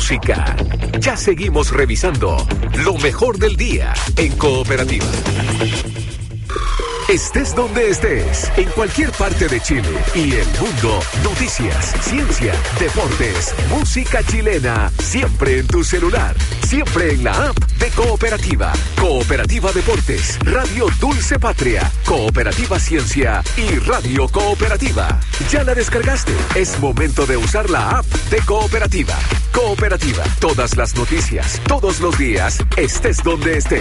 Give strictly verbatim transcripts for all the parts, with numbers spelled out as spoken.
música. Ya seguimos revisando lo mejor del día en Cooperativa. Estés donde estés, en cualquier parte de Chile y el mundo, noticias, ciencia, deportes, música chilena, siempre en tu celular, siempre en la app de Cooperativa. Cooperativa Deportes, Radio Dulce Patria, Cooperativa Ciencia y Radio Cooperativa. ¿Ya la descargaste? Es momento de usar la app de Cooperativa. Cooperativa, todas las noticias, todos los días, estés donde estés.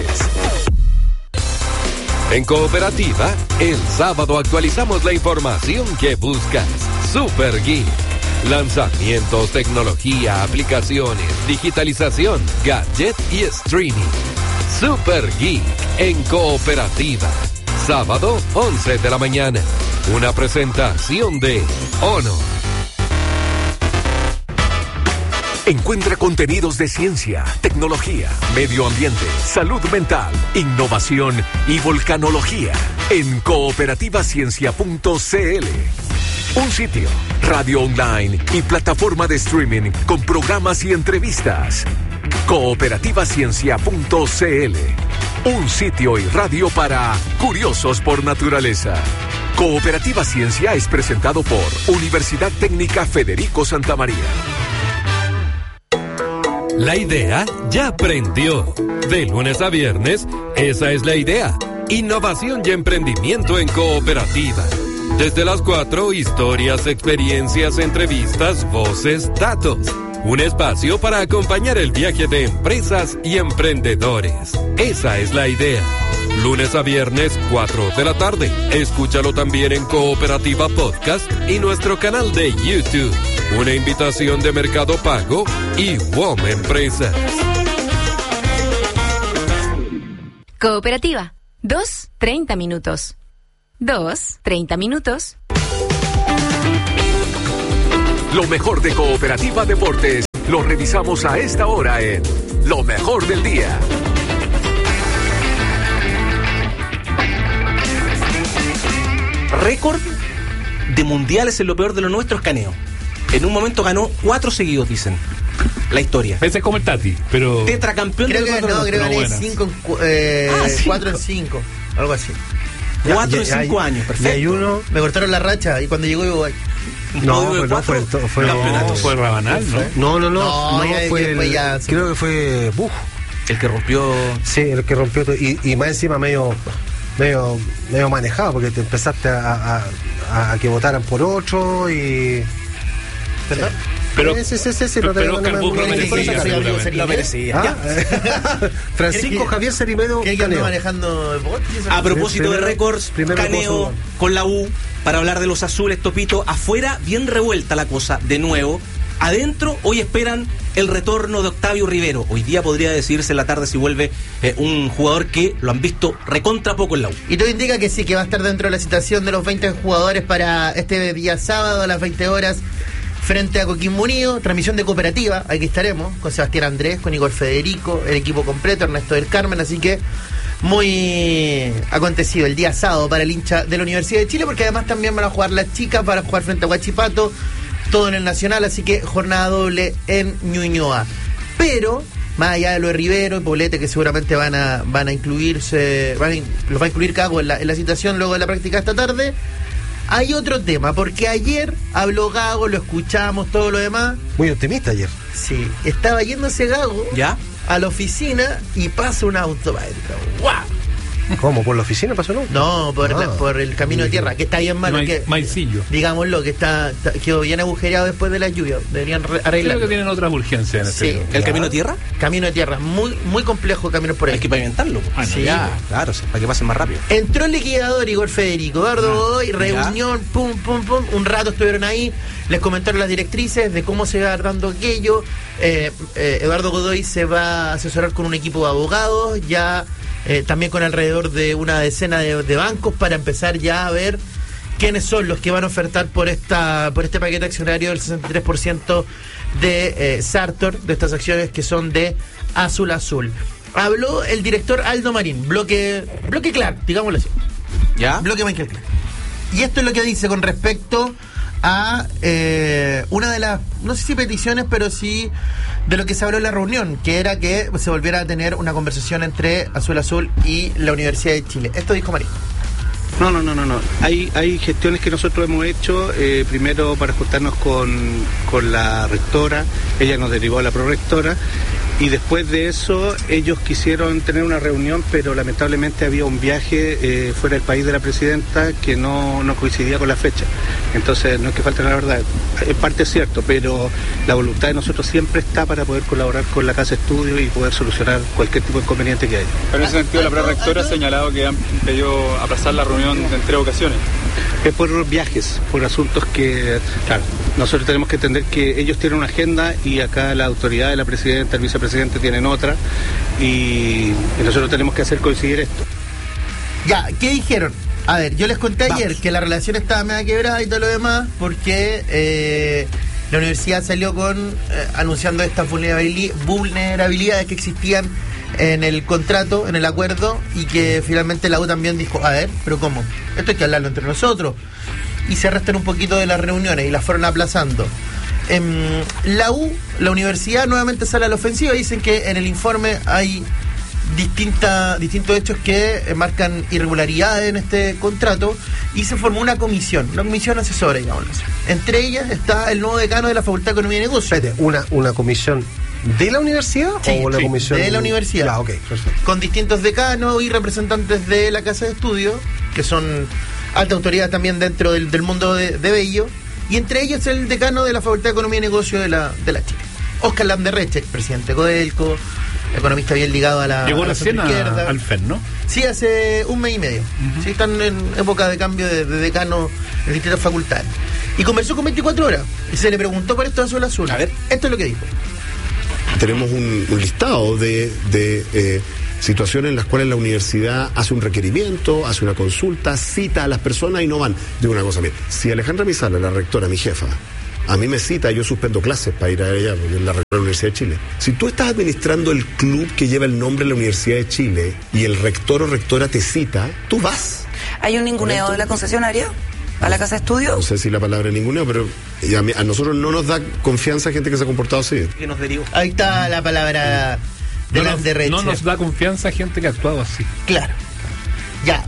En Cooperativa, el sábado actualizamos la información que buscas. Super Geek. Lanzamientos, tecnología, aplicaciones, digitalización, gadget y streaming. Super Geek en Cooperativa. Sábado, once de la mañana. Una presentación de Honor. Encuentra contenidos de ciencia, tecnología, medio ambiente, salud mental, innovación y volcanología en cooperativa ciencia punto c l. Un sitio, radio online y plataforma de streaming con programas y entrevistas. cooperativa ciencia punto c l. Un sitio y radio para curiosos por naturaleza. Cooperativa Ciencia es presentado por Universidad Técnica Federico Santa María. La idea ya prendió. De lunes a viernes, esa es la idea. Innovación y emprendimiento en Cooperativa. Desde las cuatro, historias, experiencias, entrevistas, voces, datos. Un espacio para acompañar el viaje de empresas y emprendedores. Esa es la idea. Lunes a viernes, cuatro de la tarde. Escúchalo también en Cooperativa Podcast y nuestro canal de YouTube. Una invitación de Mercado Pago y W O M Empresas. Cooperativa. Dos, treinta minutos. Dos, treinta minutos. Lo mejor de Cooperativa Deportes lo revisamos a esta hora en Lo Mejor del Día. Récord de mundiales en lo peor de lo nuestro es Caneo. En un momento ganó cuatro seguidos, dicen. La historia. Ese es como el Tati, pero... Tetracampeón creo de que no, creo que gané cinco, eh, ah, cuatro en cinco, algo así. Cuatro en cinco años, perfecto. Y hay uno, me cortaron la racha y cuando llegó Uruguay. No, no, no fue, fue, no, fue Rabanal, ¿no? No, no, no, no, no ya, fue ya, el, ya, creo que fue Buj. El que rompió. Sí, el que rompió todo, y, y más encima medio medio medio manejado, porque te empezaste a, a, a que votaran por otro y... ¿Perdón? Pero, sí, sí, sí, sí, pero, pero no, Oscar no, Buch no, lo merecía. Lo merecía. ¿Ah? Francisco Javier Cerimedo ¿Qué anda manejando el bot? A propósito de récords, Caneo con la U, para hablar de los azules, Topito, afuera bien revuelta la cosa, de nuevo. Adentro, hoy esperan el retorno de Octavio Rivero. Hoy día podría decidirse en la tarde si vuelve eh, un jugador que lo han visto recontra poco en la U. Y todo indica que sí, que va a estar dentro de la citación de los veinte jugadores para este día sábado a las veinte horas frente a Coquimbo Unido. Transmisión de Cooperativa, aquí estaremos con Sebastián Andrés, con Igor Federico, el equipo completo, Ernesto del Carmen, así que muy acontecido el día sábado para el hincha de la Universidad de Chile, porque además también van a jugar las chicas, para jugar frente a Huachipato, todo en el Nacional, así que jornada doble en Ñuñoa. Pero, más allá de lo de Rivero y Poblete, que seguramente van a van a incluirse, van a, los va a incluir Cago en la, en la citación luego de la práctica esta tarde, hay otro tema, porque ayer habló Gago, lo escuchamos, todo lo demás. Muy optimista ayer. Sí, estaba yéndose Gago ¿Ya? a la oficina y pasa un auto para adentro. ¡Guau! ¿Cómo? ¿Por la oficina pasó no? No, por, ah, la, por el camino de tierra, que está bien malo. Maicillo. Que, Maicillo. Digámoslo, que está, está quedó bien agujereado después de la lluvia. Deberían arreglarlo. Creo que tienen otras urgencias en Sí. este. ¿El camino de tierra? Camino de tierra, muy muy complejo camino por ahí. Hay que pavimentarlo. Ah, no, Sí. ya. Claro, sí, para que pasen más rápido. Entró el liquidador Igor Federico, Eduardo Godoy, reunión, pum, pum, pum. Un rato estuvieron ahí, les comentaron las directrices de cómo se va dando aquello. Eh, eh, Eduardo Godoy se va a asesorar con un equipo de abogados, ya eh, también con alrededor de una decena de, de bancos para empezar ya a ver quiénes son los que van a ofertar por esta por este paquete accionario del sesenta y tres por ciento de eh, Sartor, de estas acciones que son de Azul Azul. Habló el director Aldo Marín, bloque bloque Clark, digámoslo así. ¿Ya? Bloque Michael Clark. Y esto es lo que dice con respecto a eh, una de las, no sé si peticiones, pero sí de lo que se habló en la reunión, que era que se volviera a tener una conversación entre Azul Azul y la Universidad de Chile. Esto dijo Marín. No, no, no, no, no. Hay, hay gestiones que nosotros hemos hecho, eh, primero para juntarnos con, con la rectora, ella nos derivó a la prorectora, y después de eso ellos quisieron tener una reunión, pero lamentablemente había un viaje eh, fuera del país de la presidenta que no, no coincidía con la fecha. Entonces, no es que falte la verdad, en parte es cierto, pero la voluntad de nosotros siempre está para poder colaborar con la Casa de Estudio y poder solucionar cualquier tipo de inconveniente que haya. En ese sentido, la prorectora ha señalado que han pedido aplazar la reunión en tres ocasiones. Es por viajes, por asuntos que, claro, nosotros tenemos que entender que ellos tienen una agenda y acá la autoridad de la presidenta, el vicepresidente tienen otra, y, y nosotros tenemos que hacer coincidir esto. Ya, ¿qué dijeron? A ver, yo les conté Vamos. ayer que la relación estaba media quebrada y todo lo demás, porque eh, la universidad salió con eh, anunciando estas vulnerabili- vulnerabilidades que existían en el contrato, en el acuerdo, y que finalmente la U también dijo, a ver, pero ¿cómo? Esto hay que hablarlo entre nosotros. Y se restan un poquito de las reuniones y las fueron aplazando. Eh, la U, la universidad, nuevamente sale a la ofensiva. Dicen que en el informe hay distinta, distintos hechos que eh, marcan irregularidades en este contrato, y se formó una comisión, una comisión asesora, digamos. Entre ellas está el nuevo decano de la Facultad de Economía y Negocios. Espérate, una, una comisión ¿de la universidad Sí, o la sí, comisión? de la universidad. Ya, ok, perfecto. Con distintos decanos y representantes de la Casa de Estudio, que son alta autoridad también dentro del, del mundo de, de Bello, y entre ellos el decano de la Facultad de Economía y Negocio de la, de la Chile, Óscar Landerreche, presidente de Codelco, economista bien ligado a la, Llegó a la recién a- izquierda. al F E N, ¿no? Sí, hace un mes y medio. Uh-huh. Sí, están en época de cambio de, de decano en distintas facultades. Y conversó con veinticuatro horas, y se le preguntó por esto de Azul Azul. A ver. Esto es lo que dijo. Tenemos un, un listado de, de eh, situaciones en las cuales la universidad hace un requerimiento, hace una consulta, cita a las personas y no van. Digo una cosa, mira, si Alejandra Mizala, la rectora, mi jefa, a mí me cita, yo suspendo clases para ir a ella, porque es la rectora de la Universidad de Chile. Si tú estás administrando el club que lleva el nombre de la Universidad de Chile y el rector o rectora te cita, tú vas. ¿Hay un ninguneo ¿Correcto? de la concesionaria a la Casa de Estudio? No sé si la palabra es ninguneo, pero a, mí- a nosotros no nos da confianza gente que se ha comportado así. Que nos derivó. Ahí está la palabra de No nos, Landerreche. no nos da confianza gente que ha actuado así. Claro. Ya.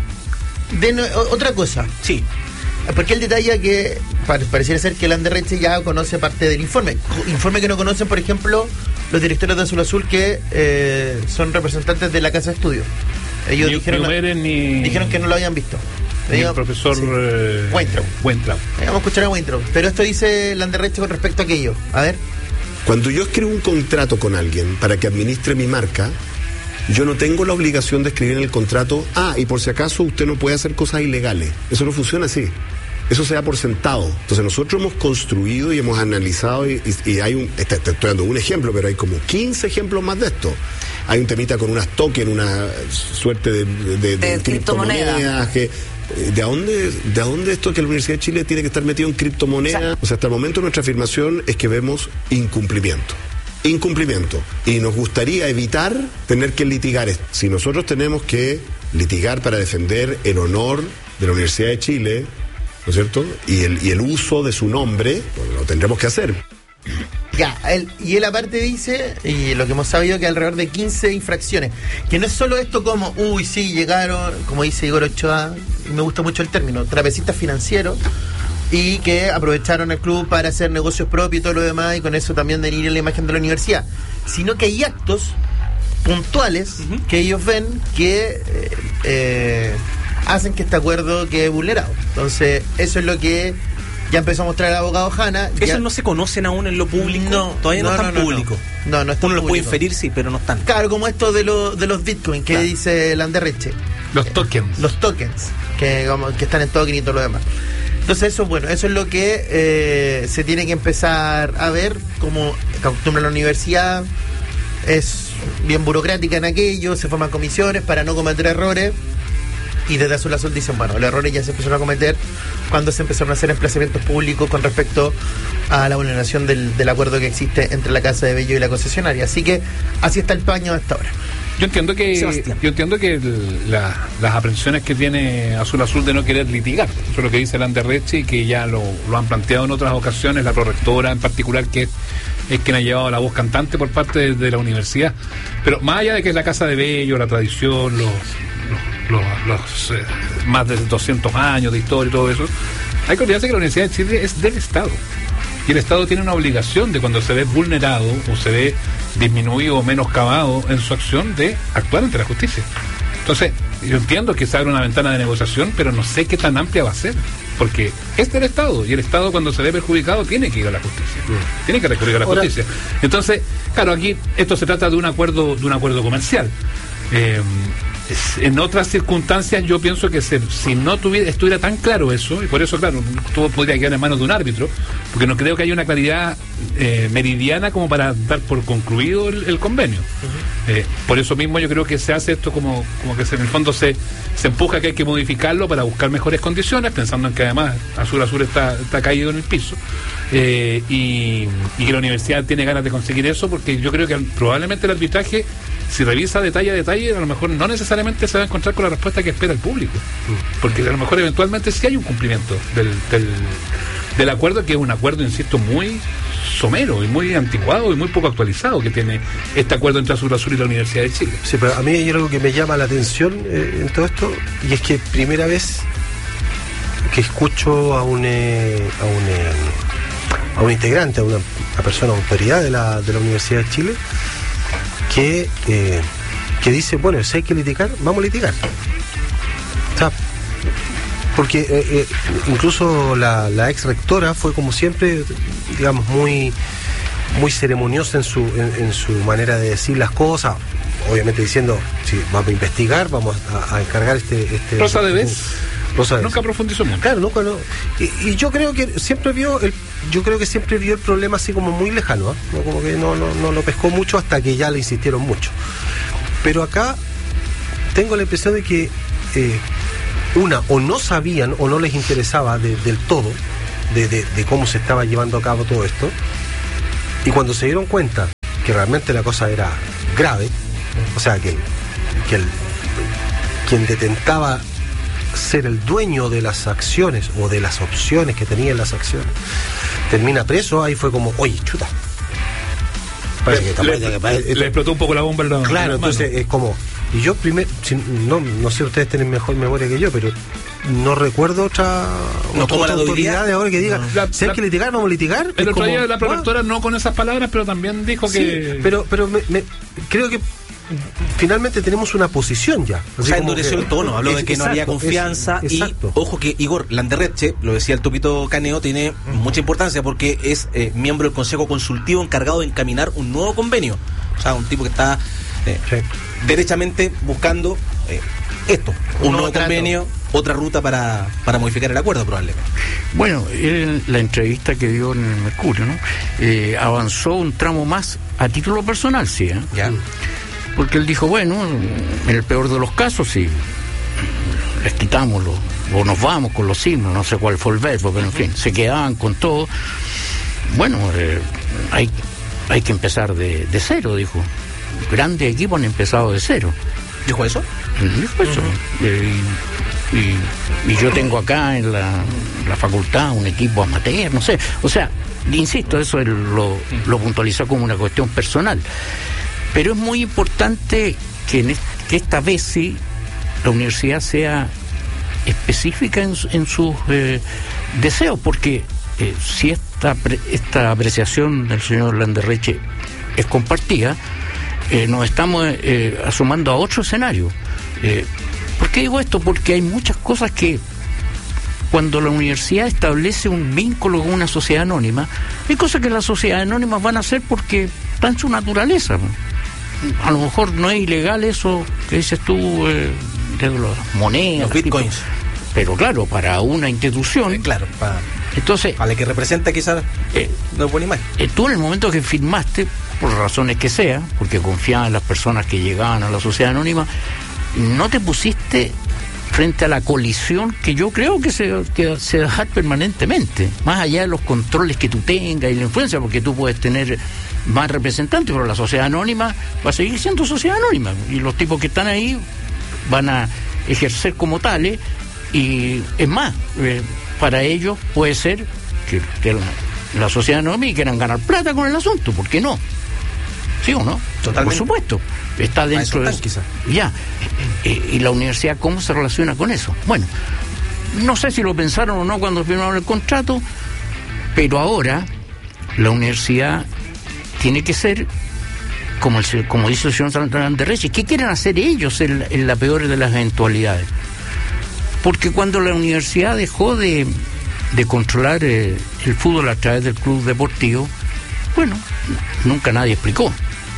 De no- o- otra cosa. Sí. Porque él detalla que pa- pareciera ser que Landerreche ya conoce parte del informe. Co- Informe que no conocen, por ejemplo, los directores de Azul Azul que eh, son representantes de la Casa de Estudio. Ellos Ni- dijeron, ni Humeren ni- dijeron que no lo habían visto. Ni el Digo, profesor sí. eh, Weintraub. Weintraub. Eh, Vamos a escuchar a Weintraub. Pero esto dice Landerreche con respecto a aquello. A ver. Cuando yo escribo un contrato con alguien para que administre mi marca, yo no tengo la obligación de escribir en el contrato, ah, y por si acaso usted no puede hacer cosas ilegales. Eso no funciona así. Eso se da por sentado. Entonces nosotros hemos construido y hemos analizado, y, y- y hay un, este- te estoy dando un ejemplo, pero hay como quince ejemplos más de esto. Hay un temita con unas tokens, una suerte de, de- de- de De criptomoneda. criptomonedas que... ¿De dónde, ¿De dónde esto que la Universidad de Chile tiene que estar metido en criptomonedas? O sea, hasta el momento nuestra afirmación es que vemos incumplimiento. Incumplimiento. Y nos gustaría evitar tener que litigar esto. Si nosotros tenemos que litigar para defender el honor de la Universidad de Chile, ¿no es cierto? Y el, y el uso de su nombre, pues lo tendremos que hacer. Ya, él, y él aparte dice, y lo que hemos sabido, que alrededor de quince infracciones. Que no es solo esto como, uy, sí, llegaron, como dice Igor Ochoa, y me gusta mucho el término, trapecistas financieros, y que aprovecharon el club para hacer negocios propios y todo lo demás, y con eso también denigrar la imagen de la universidad. Sino que hay actos puntuales uh-huh. que ellos ven que eh, eh, hacen que este acuerdo quede vulnerado. Entonces, eso es lo que ya empezó a mostrar el abogado Hanna. ¿Esos ya... no se conocen aún en lo público? No, todavía no, no, están no, no, públicos. No, no, están Uno los puede públicos. inferir, sí, pero no están. Claro, como esto de, lo, de los bitcoins que claro. dice Landerreche. Los tokens. Los tokens, que, como, que están en token y todo lo demás. Entonces eso, bueno, eso es lo que eh, se tiene que empezar a ver, como acostumbra la universidad, es bien burocrática en aquello, se forman comisiones para no cometer errores, y desde Azul Azul dicen, bueno, los errores ya se empezaron a cometer cuando se empezaron a hacer emplazamientos públicos con respecto a la vulneración del, del acuerdo que existe entre la Casa de Bello y la concesionaria. Así que así está el paño hasta ahora. Yo entiendo que Sebastián. yo entiendo que el- la- las aprensiones que tiene Azul Azul de no querer litigar, eso es lo que dice el Anderreche y que ya lo, lo han planteado en otras ocasiones, la prorectora en particular, que es, es quien ha llevado la voz cantante por parte de, de la universidad. Pero más allá de que es la Casa de Bello, la tradición, los, los, los- los, eh, más de doscientos años de historia y todo eso, hay que olvidarse que la Universidad de Chile es del Estado. Y el Estado tiene una obligación de, cuando se ve vulnerado o se ve disminuido o menoscabado en su acción, de actuar ante la justicia. Entonces, yo entiendo que se abre una ventana de negociación, pero no sé qué tan amplia va a ser, porque es del Estado, y el Estado, cuando se ve perjudicado, tiene que ir a la justicia, tiene que recurrir a la Ahora- justicia. Entonces, claro, aquí esto se trata de un acuerdo, de un acuerdo comercial. Eh, es- en otras circunstancias yo pienso que se- si no tuviera, estuviera tan claro eso, y por eso, claro, todo podría quedar en manos de un árbitro, porque no creo que haya una claridad eh, meridiana como para dar por concluido el, el convenio. Eh, por eso mismo yo creo que se hace esto como, como que se, en el fondo se, se empuja que hay que modificarlo para buscar mejores condiciones, pensando en que además Azul Azul está, está caído en el piso, eh, y, y que la universidad tiene ganas de conseguir eso, porque yo creo que probablemente el arbitraje, si revisa detalle a detalle, a lo mejor no necesariamente se va a encontrar con la respuesta que espera el público, porque a lo mejor eventualmente sí hay un cumplimiento del, del, del acuerdo, que es un acuerdo, insisto, muy somero y muy anticuado y muy poco actualizado que tiene este acuerdo entre Azul Azul y la Universidad de Chile. Sí, pero a mí hay algo que me llama la atención eh, en todo esto, y es que primera vez que escucho a un eh, a un eh, a un integrante, a una, una persona, autoridad de la, de la Universidad de Chile, que eh, que dice, bueno, si hay que litigar, vamos a litigar. O sea, porque eh, eh, incluso la, la ex rectora fue, como siempre, digamos, muy muy ceremoniosa en su en, en su manera de decir las cosas, obviamente diciendo, sí, vamos a investigar, vamos a, a encargar este, este Rosa de Vez Rosa de Vez. nunca profundizó mucho. Claro, nunca no. Y, y yo creo que siempre vio el, yo creo que siempre vio el problema así como muy lejano, ¿eh? No, como que no, no, no lo pescó mucho hasta que ya le insistieron mucho. Pero acá tengo la impresión de que eh, una, o no sabían o no les interesaba de, del todo de, de, de cómo se estaba llevando a cabo todo esto, y cuando se dieron cuenta que realmente la cosa era grave, o sea, que, que el, quien detentaba ser el dueño de las acciones o de las opciones que tenían las acciones termina preso, ahí fue como, oye, chuta. Parece que- Le, parece que- parece- le explotó un poco la bomba en la en Claro, las manos. entonces es como, y yo primero, no, no sé, ustedes tienen mejor memoria que yo, pero no recuerdo otra, No, otra como la autoridad de ahora que diga, La- si hay la- que litigar, vamos a litigar. El Es otro como, día la ah, prorectora, no con esas palabras, pero también dijo sí, que... pero, pero me- me- creo que finalmente tenemos una posición ya. O Así sea, como endureció que- el tono, habló de que no había Exacto, confianza es- y, exacto. ojo que Igor Landerreche, lo decía el Tupito Caneo, tiene mucha importancia porque es eh, miembro del Consejo Consultivo encargado de encaminar un nuevo convenio. O sea, un tipo que está eh, Sí. derechamente buscando eh, esto, un, Un nuevo nuevo trato. convenio, otra ruta para, para modificar el acuerdo probablemente. Bueno, él, la entrevista que dio en el Mercurio, ¿no? Eh, avanzó un tramo más a título personal, sí, ¿eh? ¿Ya? Porque él dijo, bueno, en el peor de los casos, sí, les quitamos los, o nos vamos con los himnos, no sé cuál fue el verbo, pero en fin, se quedaban con todo. Bueno, eh, hay, hay que empezar de, de cero, dijo. Grandes equipos han empezado de cero. ¿Dijo eso? Dijo eso. Eh, y, y- y yo tengo acá en la, la facultad un equipo amateur, no sé. O sea, insisto, eso él lo, lo puntualizó como una cuestión personal. Pero es muy importante que, en est- que esta vez sí la universidad sea específica en, su- en sus eh, deseos, porque eh, si esta, pre- esta apreciación del señor Landerreche es compartida, eh, nos estamos eh, asomando a otro escenario. Eh, ¿Por qué digo esto? Porque hay muchas cosas que, cuando la universidad establece un vínculo con una sociedad anónima, hay cosas que las sociedades anónimas van a hacer porque está en su naturaleza. A lo mejor no es ilegal eso que dices tú, eh, de las monedas, Los bitcoins. tipo, pero claro, para una institución, Eh, claro, para, entonces, para la que representa quizás eh, no es buena imagen. eh, tú en el momento que firmaste, por razones que sea, porque confiabas en las personas que llegaban a la sociedad anónima, no te pusiste frente a la colisión que yo creo que se, que se da permanentemente, más allá de los controles que tú tengas y la influencia, porque tú puedes tener más representantes, pero la sociedad anónima va a seguir siendo sociedad anónima y los tipos que están ahí van a ejercer como tales y es más, eh, para ellos puede ser que, que la, la sociedad anónima quieran ganar plata con el asunto, ¿por qué no? ¿Sí o no? Totalmente. Por supuesto, está dentro de eso. Quizá. Ya, eh, y la universidad, ¿cómo se relaciona con eso? Bueno, no sé si lo pensaron o no cuando firmaron el contrato, pero ahora la universidad tiene que ser como, el, como dice el señor Fernández Reyes. ¿Qué quieren hacer ellos en la, en la peor de las eventualidades? Porque cuando la universidad dejó de, de controlar eh, el fútbol a través del club deportivo, bueno, nunca nadie explicó.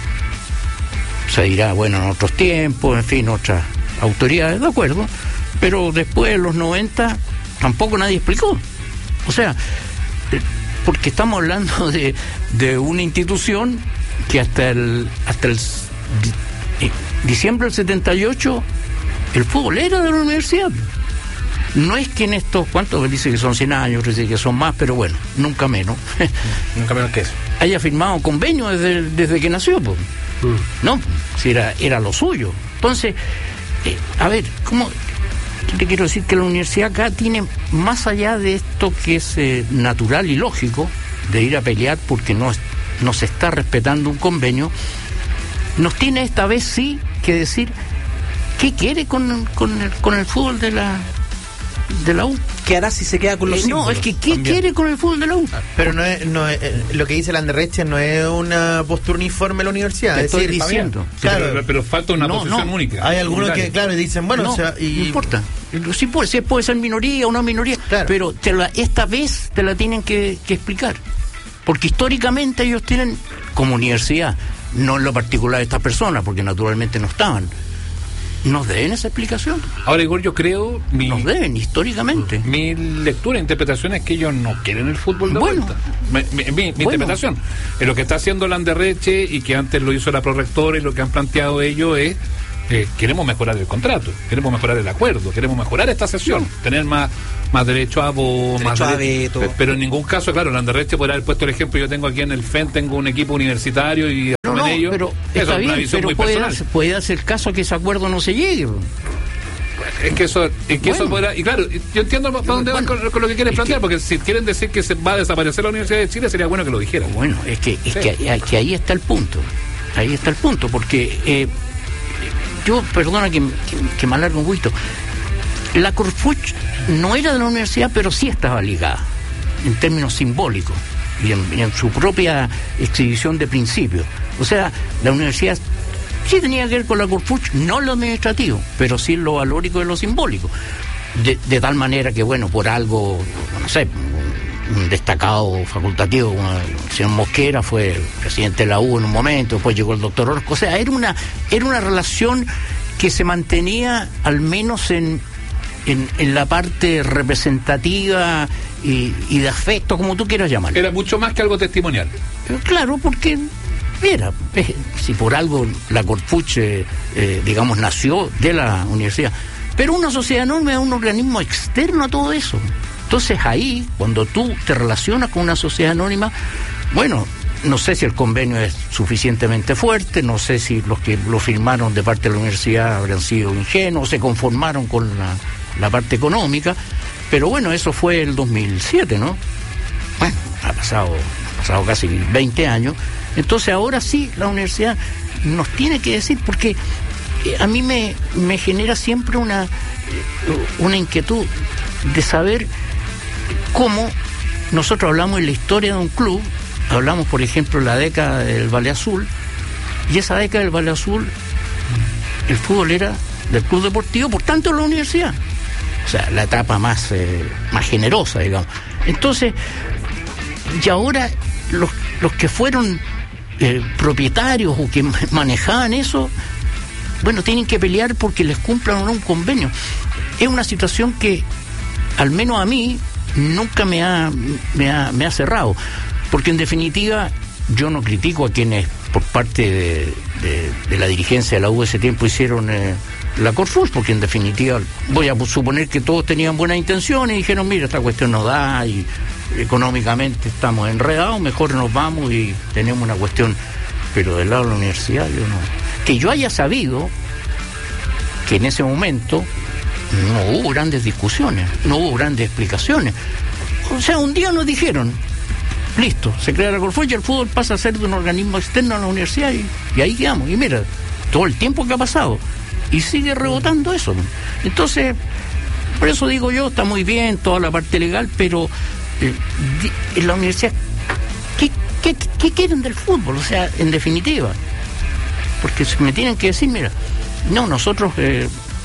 Se dirá, bueno, en otros tiempos, en fin, otras autoridades, de acuerdo, pero después de los noventa tampoco nadie explicó. O sea, porque estamos hablando de, de una institución que hasta el hasta el eh, diciembre del setenta y ocho el fútbol era de la universidad. No es que en estos, ¿cuántos? Dice que son cien años, dice que son más, pero bueno, nunca menos. Nunca menos que eso. Haya firmado convenio desde, desde que nació, pues. Mm. No, si era, era lo suyo. Entonces, eh, a ver, ¿cómo? Te quiero decir que la universidad acá tiene, más allá de esto que es eh, natural y lógico, de ir a pelear porque no, no se está respetando un convenio, nos tiene esta vez sí que decir qué quiere con, con, el, con el fútbol de la de la U. ¿Qué hará si se queda con los eh, símbolos? No, es que ¿qué También. quiere con el fútbol de la U? Pero no es, no es, eh, lo que dice Landerreche no es una postura uniforme de la universidad. Te es estoy decir, diciendo. Sí, claro, pero, pero falta una No, posición no. única. hay algunos unitaria. que, claro, dicen, bueno, no, o sea, y no importa. Sí puede, sí puede ser minoría o no minoría, Claro. pero te la, esta vez te la tienen que, que explicar. Porque históricamente ellos tienen, como universidad, no en lo particular de estas personas, porque naturalmente no estaban, nos deben esa explicación. Ahora, Igor, yo creo... Mi, Nos deben, históricamente. mi lectura e interpretación es que ellos no quieren el fútbol de Bueno. vuelta. Mi, mi- mi- mi Bueno. interpretación. Es lo que está haciendo Landerreche y que antes lo hizo la prorectora y lo que han planteado ellos es eh, queremos mejorar el contrato, queremos mejorar el acuerdo, queremos mejorar esta sesión, tener más, más derecho a voz, más Derecho a derecho- veto. pero en ningún caso, claro, Landerreche podrá haber puesto el ejemplo, yo tengo aquí en el F E N, tengo un equipo universitario y No, en no, ello, pero eso está es una bien, visión pero muy puede personal. darse, puede darse el caso que ese acuerdo no se llegue. Es que eso, es que eso Bueno. podrá, y claro, yo entiendo para dónde van Bueno, con, con lo que quieren es plantear, que- porque si quieren decir que se va a desaparecer la Universidad de Chile, sería bueno que lo dijeran. Bueno, es que, es Sí. que, que ahí está el punto. Ahí está el punto, porque eh, yo, perdona que, que, que me alargue un poquito, la Corfuch no era de la universidad, pero sí estaba ligada, en términos simbólicos, y en, y en su propia exhibición de principios. O sea, la universidad sí tenía que ver con la Corfuch, no lo administrativo, pero sí lo valórico y lo simbólico. De, de tal manera que, bueno, por algo, no sé, un destacado facultativo, como el señor Mosquera, fue presidente de la U en un momento, después llegó el doctor Orozco. O sea, era una, era una relación que se mantenía al menos en, en, en la parte representativa y, y de afecto, como tú quieras llamarlo. Era mucho más que algo testimonial. Eh, Claro, porque era, eh, si por algo la Corfuch, eh, eh, digamos, nació de la universidad, pero una sociedad enorme es un organismo externo a todo eso. Entonces ahí, cuando tú te relacionas con una sociedad anónima, bueno, no sé si el convenio es suficientemente fuerte, no sé si los que lo firmaron de parte de la universidad habrán sido ingenuos, se conformaron con la, la parte económica, pero bueno, eso fue el dos mil siete, ¿no? Bueno, ha pasado, ha pasado casi veinte años, entonces ahora sí la universidad nos tiene que decir, porque eh, a mí me, me genera siempre una, eh, una inquietud de saber cómo nosotros hablamos en la historia de un club, hablamos por ejemplo de la década del Valle Azul, y esa década del Valle Azul el fútbol era del club deportivo, por tanto la universidad, o sea, la etapa más, eh, más generosa, digamos. Entonces, y ahora los, los que fueron eh, propietarios o que manejaban eso, bueno, tienen que pelear porque les cumplan o no un convenio. Es una situación que, al menos a mí, nunca me ha, me ha, me ha cerrado. Porque, en definitiva, yo no critico a quienes, por parte de, de, de la dirigencia de la U ese tiempo, hicieron eh, la Corfuch, porque, en definitiva, voy a suponer que todos tenían buenas intenciones y dijeron, mira, esta cuestión no da, y, económicamente estamos enredados, mejor nos vamos y tenemos una cuestión. Pero del lado de la universidad yo no. Que yo haya sabido que en ese momento no hubo grandes discusiones, no hubo grandes explicaciones. O sea, un día nos dijeron, listo, se crea la Colfón y el fútbol pasa a ser de un organismo externo a la universidad y, y ahí quedamos. Y mira, todo el tiempo que ha pasado y sigue rebotando eso. Entonces, por eso digo yo, está muy bien toda la parte legal, pero eh, en la universidad, ¿qué, qué, qué quieren del fútbol? O sea, en definitiva, porque me tienen que decir, mira, no, nosotros, eh,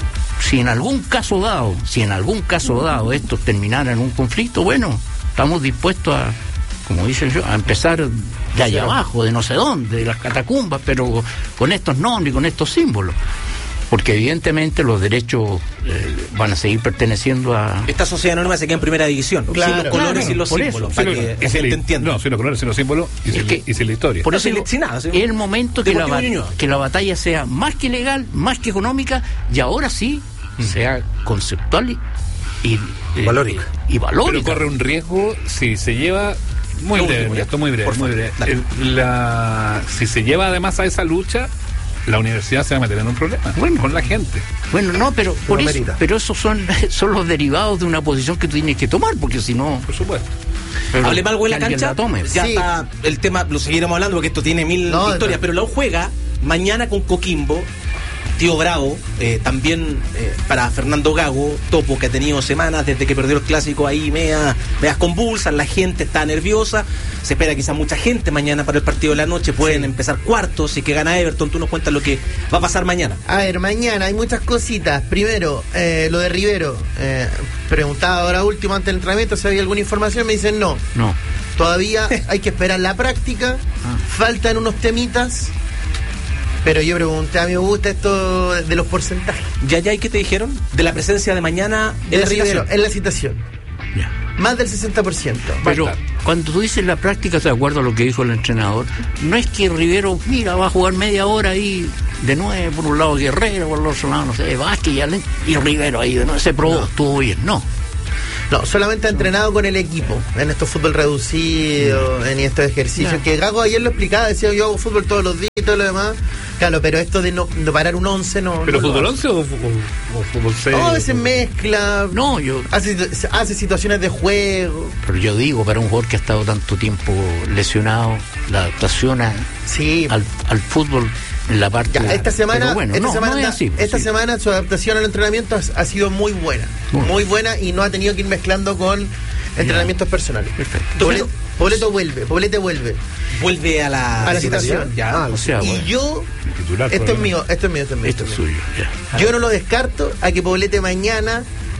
si en algún caso dado, si en algún caso dado esto terminara en un conflicto, bueno, estamos dispuestos a, como dicen yo, a empezar de allá abajo, de no sé dónde, de las catacumbas, pero con estos nombres y con estos símbolos. Porque evidentemente los derechos eh, van a seguir perteneciendo a... Esta sociedad anónima se queda en primera división, Claro, sin los colores claro, y los por símbolos, eso. para Sí, que lo- la gente entienda. No, sin los colores, sin los símbolos y, sin, que- y sin la historia. Por No, eso sin- digo, sin nada, sí. es el momento que la, Deportivo ba- Ñuñoa. que la batalla sea más que legal, más que económica, y ahora sí sea conceptual y, y, eh, Valórica. y Pero valórica. corre un riesgo si se lleva. Muy Lo breve, último, ya. esto muy breve, Por muy favor, breve. dale. El- la, si se lleva además a esa lucha, la universidad se va a meter en un problema Bueno. con la gente. Bueno, no, pero por eso, amerita. pero esos son, son los derivados de una posición que tú tienes que tomar, porque si no... Por supuesto. pero Hable mal, güey, la que alguien cancha. la tome. Ya Sí. está el tema, lo seguiremos hablando porque esto tiene mil No, historias. no. Pero la U juega mañana con Coquimbo, Tío Bravo, eh, también eh, para Fernando Gago, Topo, que ha tenido semanas desde que perdió el clásico ahí, meas, meas convulsas, la gente está nerviosa. Se espera quizás mucha gente mañana para el partido de la noche. Pueden empezar cuartos y que gana Everton. Tú nos cuentas lo que va a pasar mañana. A ver, mañana hay muchas cositas. Primero, eh, lo de Rivero. Eh, preguntaba ahora último antes del entrenamiento si había alguna información. Me dicen no. No. Todavía hay que esperar la práctica. Faltan unos temitas. Pero yo pregunté, a mí me gusta esto de los porcentajes. ¿Ya, ya, ¿y qué te dijeron? De la presencia de mañana en De la Rivero, citación. en la citación. Ya. Más del sesenta por ciento. Pero cuando tú dices la práctica, de acuerdo a lo que dijo el entrenador, no es que Rivero, mira, va a jugar media hora ahí de nueve, por un lado Guerrero, por el otro lado, no sé, Vázquez y, Allen, y Rivero ahí de nueve, se probó, estuvo bien, no. No, solamente ha entrenado con el equipo en estos fútbol reducido, en estos ejercicios. Ya. Que Gago ayer lo explicaba, decía yo hago fútbol todos los días y todo lo demás. Claro, pero esto de no de parar un once no. ¿Pero no lo fútbol hace. once o, o- o fútbol seis? No, a veces mezcla, No, yo, hace, hace situaciones de juego. pero yo digo, para un jugador que ha estado tanto tiempo lesionado, la adaptación a- Sí. al, al fútbol en la parte... Ya, esta semana, pero bueno, esta, no, semana, no es así, esta sí. semana su adaptación al entrenamiento ha, ha sido muy buena. Bueno. Muy buena y no ha tenido que ir mezclando con entrenamientos personales. Perfecto. Pobleto, Pobleto vuelve, Poblete vuelve Vuelve a la, a la citación. citación. Ya. Ah, O sea, y bueno, yo, Titular, esto es probablemente. mío, esto es mío, esto es mío. esto es esto es mío. suyo, ya. Yo no lo descarto a que Poblete mañana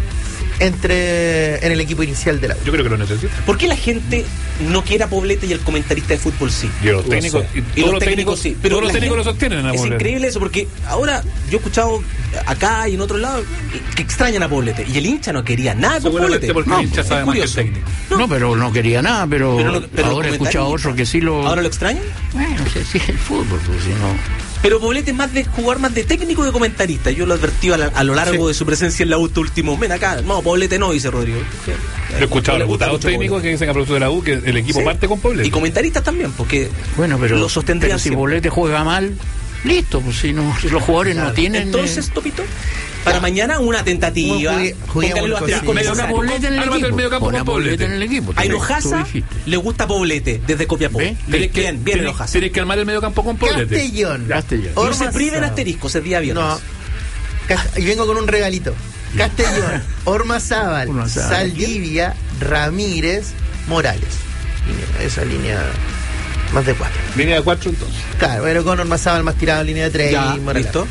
entre en el equipo inicial de la U. Yo creo que lo necesita. ¿Por qué la gente no quiere a Poblete y el comentarista de fútbol sí? Y los técnicos, y Y todos los los técnicos, sí. todos los la técnicos lo gente- sostienen a Es Poblete. increíble eso, porque ahora yo he escuchado acá y en otro lado que extrañan a Poblete. Y el hincha no quería nada con Seguramente Poblete. porque No, el hincha es sabe más que el curioso. técnico. No, pero no quería nada, pero, Pero lo- pero ahora he los escuchado comentaristas, otro que sí lo... ¿Ahora lo extrañan? Bueno, no sé si es el fútbol, pues si no... Pero Poblete es más de jugar más de técnico que de comentarista. Yo lo he advertido a, la- a lo largo Sí. de su presencia en la U estos últimos. Ven acá, no, Poblete no, dice Rodrigo. Yo he escuchado No le gusta reputados mucho técnicos Poblete. que dicen a producto de la U que el equipo Sí. parte con Poblete. Y comentaristas también, porque Bueno, pero, lo sostendrían pero si siempre. Bolete juega mal, listo, pues si no, si los jugadores no tienen... Entonces, eh, Topito, para mañana una tentativa. Jugué- juguemos Póngale los cosas. asteriscos Ya, pon a necesarios. Poblete en el Ármate el equipo. mediocampo Pon a con Poblete Poblete. en el equipo. A Tú Hinojosa dijiste. le gusta Poblete desde Copiapó. ¿Ve? Bien, bien, bien tienes, Hinojosa. tienes que armar el medio campo con Poblete. Castellón. Castellón. No se Orma priven Sábado. asteriscos el día viernes. No. Cast- Y vengo con un regalito. Castellón, Ormazábal, Ormazábal. Saldivia, Ramírez, Morales. Línea- esa línea más de cuatro. Línea de cuatro entonces. Claro, pero con Ormazábal más tirado en línea de tres Ya, y Morales. ¿listo?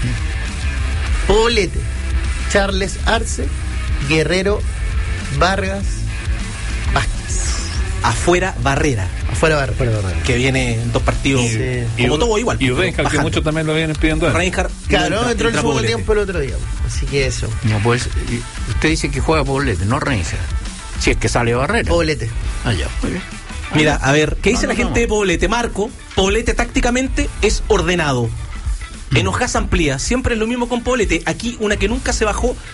Poblete, Charles Arce, Guerrero, Vargas, Vázquez. Afuera Barrera, Afuera Vargas. que viene en dos partidos Sí. como todo igual. Y pero Reinhardt, que bajando. muchos también lo vienen pidiendo. a él. Reinhardt Claro, entra- entró en el entra segundo Poblete. tiempo el otro día. Así que eso. No, pues, y- usted dice que juega Poblete, no Reinhardt. Si es que sale Barrera. Poblete. Ah, ya, muy bien. Mira, a ver, ¿qué dice No, la no, gente no. de Poblete? Marco, Poblete tácticamente es ordenado. Mm. Enojas amplía, siempre es lo mismo con Poblete. Aquí una que nunca se bajó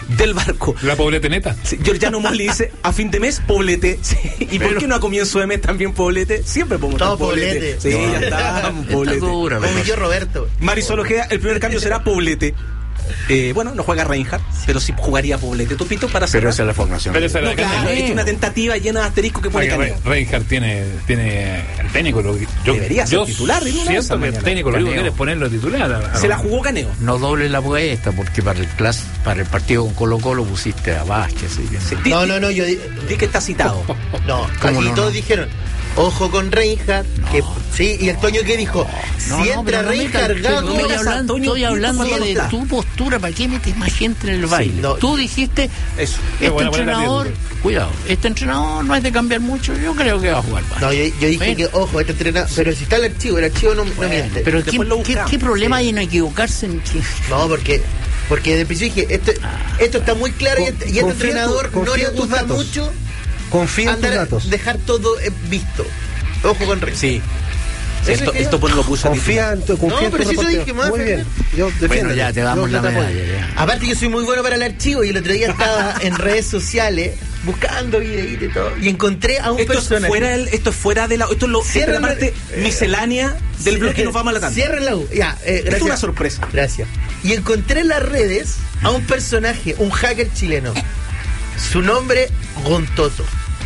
del barco. La poblete neta. Sí, Giorgiano Moli dice, a fin de mes, poblete. Sí, ¿y Pero- por qué no a comienzo de mes también poblete? Siempre podemos Todo estar poblete. poblete. Sí, No. ya está, poblete. dura, Como mi tío Roberto. Marisol Ojeda, el primer cambio será poblete. Eh, bueno, no juega Reinhardt, pero sí jugaría poblete. Tupito para Pero cerrar. esa es la formación. Pero esa es No, la claro, Caneo. es una tentativa llena de asterisco que pone Oye, Caneo. Re- Reinhardt tiene, tiene el técnico. Lo, yo, Debería ser yo titular en una de esas siento que el mañanas. técnico lo único que Caneo. quiere es ponerlo titular. a- a- Se la jugó Caneo. No doble la apuesta, porque para el clas, para el partido con Colo Colo pusiste a Vázquez. Así que no. Di- No, no, no, yo di- Di que está citado. no, ¿Cómo aquí no, todos no? dijeron, ojo con Reinhardt, que sí, y el Toño que dijo, No, si no, entra pero no Reinhardt, metas- Gago, no estoy metas a hablando, Antonio estoy Pinto hablando cuando de entra. tu postura. ¿Para qué metes más gente en el baile? no. Tú dijiste, Eso. Qué este buena poner a entrenador, riesgo. cuidado, este entrenador no es de cambiar mucho. Yo creo que va a jugar Vázquez. No, yo, yo dije Bueno. que, ojo, este entrenador, pero si está el archivo, el archivo no, no miente. Pero Después ¿qué, lo qué, buscamos. qué problema hay en equivocarse? En que- No, porque porque desde el principio dije, esto, esto está muy claro y Con- este, y este confía en tu- entrenador no confía le en tus gusta datos. mucho Confía en tus andar, datos. dejar todo eh, visto. Ojo con Reinhardt. Sí. Esto, esto pues lo puso a Confía en tu, confía No, en tu pero si eso reportero. dije, más Muy bien. defender. Yo Bueno, defiéndete. ya te damos Yo- la yo te apoyo. medalla. ya. Aparte yo soy muy bueno para el archivo y el otro día estaba en redes sociales buscando videitos y todo y encontré a un Esto es personaje. fuera del, esto es fuera de la, esto es lo, esta es la Cierren la- parte miscelánea del Sí, bloque y nos vamos a la tanda. Cierren la U. Ya, eh, Esto es gracias. una sorpresa. Gracias. Y encontré en las redes a un personaje, un hacker chileno. Su nombre, Gontoto.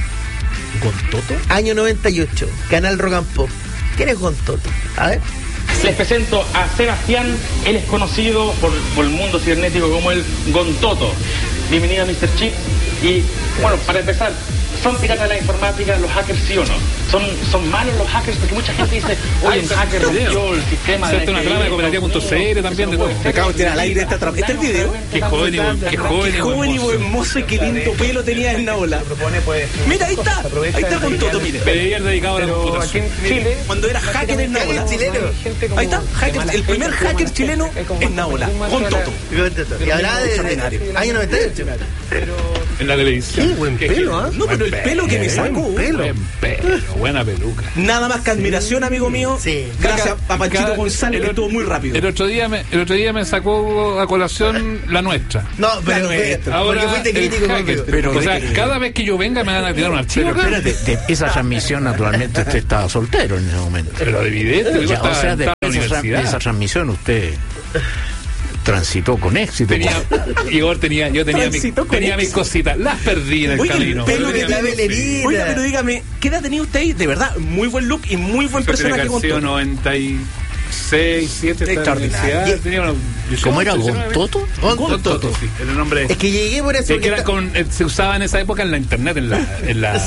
¿Gontoto? Año noventa y ocho, canal Rock and Pop. ¿Quién es Gontoto? A ver. Les presento a Sebastián, él es conocido por, por el mundo cibernético como el Gontoto. Bienvenido a mister Chip. Y bueno, para empezar, ¿son piratas de la informática los hackers, sí o no? ¿Son, son malos los hackers? Porque mucha gente dice, oye, un hacker rompió el sistema de... Hacerte una trama de cooperativa punto c l también de todo. Me acabo de tirar al aire esta trampa. ¿Este es el video? Qué joven y buen, qué joven Qué y buen joven y mozo. buen mozo y qué lindo pelo tenía en la ola. Mira, ahí está. Ahí está Gontoto, mire. Pelear dedicado a la computación. Chile, cuando era hacker en Naola. chileno. Ahí está, hacker, el primer hacker chileno en Naola, Gontoto. Gontoto. Y hablaba de, Extraordinario. de año noventa y ocho. En la televisión. Qué buen pelo, ¿ah? No, pero el pelo que me sacó. Buen pelo, buena peluca. Nada más que admiración, amigo mío. Sí. Gracias a Panchito Cada- González, el que otro- estuvo muy rápido. El otro día me, el otro día me sacó a colación la nuestra. No, pero La nuestra. Ahora porque fuiste el crítico hacker. conmigo. Pero- o sea, cada vez que yo venga me van a tirar un archivo. Pero acá. espérate, de esa transmisión naturalmente usted estaba soltero en ese momento. Pero evidente, yo Ya, estaba, o sea, estaba en después la de esa, de universidad. esa transmisión usted transitó con éxito. Tenía, Igor tenía, yo tenía, mi- Transitó con tenía mis éxito. cositas, las perdí en el Oiga, el camino. pelo Tenía que mis la cositas. velerina. Oiga, pero dígame, ¿qué edad tenía usted ahí? De verdad, muy buen look y muy buen Eso tiene personaje que haber sido Gontoto. noventa y seis, siete, estaba en la Extraordinario. universidad, tenía unos dieciocho, ¿Cómo era diecinueve. Gontoto? Gontoto, sí, era el nombre. Es que llegué por eso. Sí, que porque era está- con, eh, se usaba en esa época en la internet, en la, en la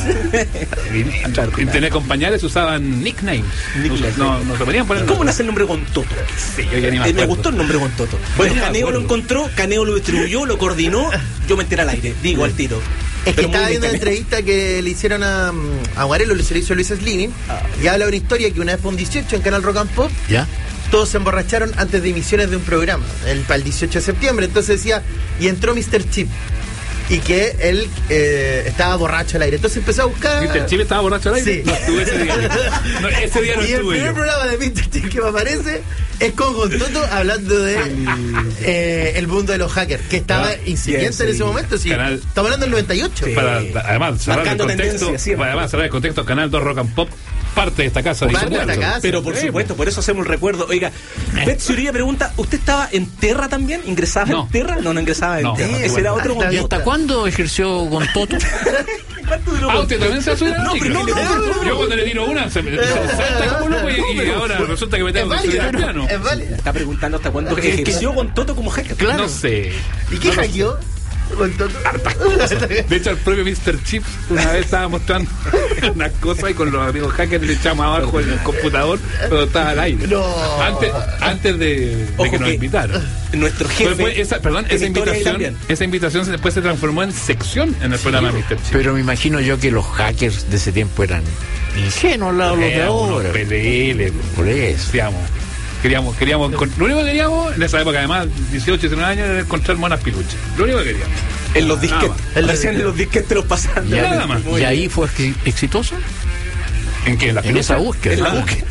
en internet compañeras se usaban nicknames. No, no se podían poner. ¿Cómo nace el nombre Gontoto? Sí, yo ya ni me Eh, me acuerdo. gustó el nombre Gontoto. Bueno, No me Caneo lo acuerdo. encontró, Caneo lo distribuyó, lo coordinó, yo me enteré al aire, digo al tiro. Es que Pero muy estaba bien, viendo una Caneo. entrevista que le hicieron a, mm, a Guarelo, se le hizo Luis Slimin, y habla de una historia que una vez fue un dieciocho en Canal Rock and Pop, ¿Ya? todos se emborracharon antes de emisiones de un programa, el, para el dieciocho de septiembre, entonces decía, y entró mister Chip, y que él eh, estaba borracho al aire, entonces empezó a buscar... ¿mister Chip estaba borracho al aire? Sí. No estuve ese día. No, ese día no y el estuve primer yo. programa de mister Chip que me aparece es con Gontoto hablando de eh, el mundo de los hackers, que estaba Ah, incipiente yes, en ese sí. momento. Sí. Canal- Estamos hablando del noventa y ocho. Para, además, cerrar el Marcando contexto, tendencia, siempre. para además cerrar el contexto, Canal dos Rock and Pop, parte de esta casa. Parte dice de esta Eduardo. casa. Pero por Sí, supuesto, por eso hacemos el recuerdo. Oiga, Betsy Uribe pregunta, ¿usted estaba en Terra también? ¿Ingresaba No. en Terra? No, no ingresaba en No. Terra. Sí, Ese era bueno. otro ¿Y Gontoto. hasta cuándo ejerció Gontoto? ¿Cuánto duró Ah, usted Gontoto? también se ha subido a la No, micro. pero no, no, no, no. Yo cuando le tiro una, se me se salta como loco y, y ahora resulta que me Es tengo que subir válida, al piano. es válida. Está preguntando hasta cuándo ejerció Gontoto como hacker. No sé. ¿Y qué No lo hackeó? Gontoto. De hecho, el propio mister Chips una vez estaba mostrando unas cosas y con los amigos hackers le echamos abajo el computador, pero estaba al aire. No. Antes, antes de, de Ojo que nos que invitaron. Nuestro jefe. Pero después esa, perdón, esa en historia ahí invitación, también. esa invitación después se transformó en sección en el programa de mister Chips. Pero me imagino yo que los hackers de ese tiempo eran ingenuos al lado de los de Éramos unos ahora. peleles, Por eso. decíamos. Queríamos, queríamos, encon- lo único que queríamos en esa época, además, dieciocho, diecinueve años, era encontrar monas piluches. Lo único que queríamos. En los disquetes. Nada Hacían los disquetes los pasaban. Ya, nada más. ¿Y ahí fue exi- exitoso? ¿En qué? ¿En, las En esa piluchas? búsqueda. En la Ah. búsqueda.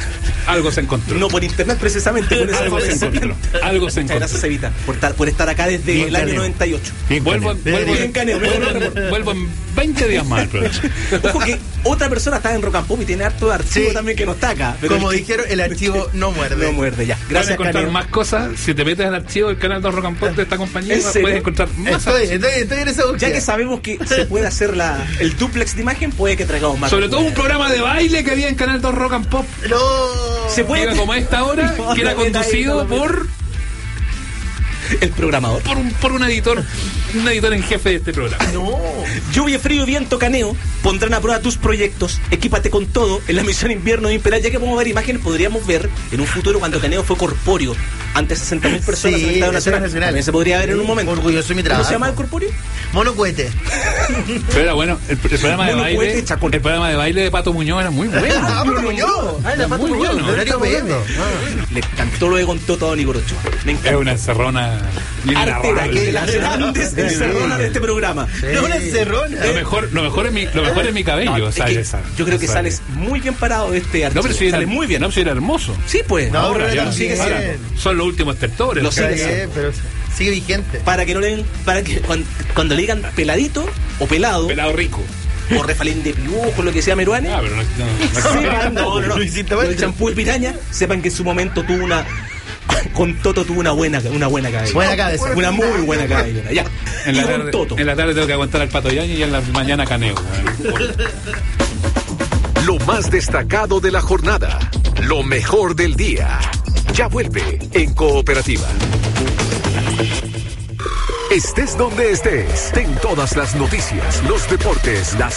Algo se encontró. No por internet precisamente, con esa Algo se encontró. Algo se encontró. Gracias, Evita, por estar, por estar acá desde Bien el año Caneo. noventa y ocho. Bien vuelvo, Bien, vuelvo, bien Caneo, bien vuelvo, Caneo. vuelvo en veinte días más al programa. Ojo que otra persona está en Rock and Pop y tiene harto de archivo Sí. también que no está acá. Pero Como el que- dijeron, el archivo no muerde. No muerde, ya. Puedes Gracias, encontrar Caneo. más cosas. Si te metes al archivo del canal de Rock and Pop de esta compañía, ¿En serio? puedes encontrar más. Estoy, estoy, estoy en esa búsqueda. Ya que sabemos que se puede hacer la, el duplex de imagen, puede que traigamos más. Sobre todo un programa de baile que había en Canal dos Rock and Pop. No. Se puede. Que era como a esta hora, No, que era no, no, conducido no, no, por, el programador. por, un, por un editor, un editor en jefe de este programa. No. Lluvia, frío y viento, Caneo pondrán a prueba tus proyectos. Equípate con todo en la misión invierno de Imperial. Ya que podemos ver imágenes, podríamos ver en un futuro cuando Caneo fue corpóreo ante sesenta mil personas Sí, en el Estadio eso Nacional. es nacional. También se podría ver en un momento. Orgulloso de mi ¿Cómo trabajo. se llama el corpóreo? Mono cohete. Pero era bueno, el, el programa de Mono baile, cohete, chacón. el programa de baile de Pato Muñoz era muy bueno. Ah, Pato Muñoz. Ah, era Pato Muy Muñoz. bueno. Horario P M. Le encantó lo que contó todo Nico Ochoa. Me Es encanta. una encerrona Artera, inenarrable. que de las grandes encerronas de este programa. No, una encerrona. Lo mejor, lo mejor es mi, lo mejor es mi cabello, No, es ¿sabes? que Esa- yo creo que esa- sales muy bien parado de este archivo. No, pero si era, sales muy bien. No, pero si era hermoso. Sí, pues. No, ahora pero ya también. sigue siendo. Bien. Son los últimos estertores. Lo los sigue que- Está bien, pero sigue vigente. Para que no le den, para que cuando, cuando le digan peladito o pelado, Pelado rico. o refalín de piujo, lo que sea Meruane, Ah, pero no, no, no- sepan, no, no, no, Lo hiciste Lo mal. del champú de piraña, sepan que en su momento tuvo una, con Toto tuvo una buena, una buena cabeza. Buena cabeza. Una muy buena cabeza. Ya. En Y la, con tarde, Toto. en la tarde tengo que aguantar al Pato Yañez y en la mañana Caneo. Lo más destacado de la jornada. Lo mejor del día. Ya vuelve en Cooperativa. Estés donde estés, ten todas las noticias, los deportes, las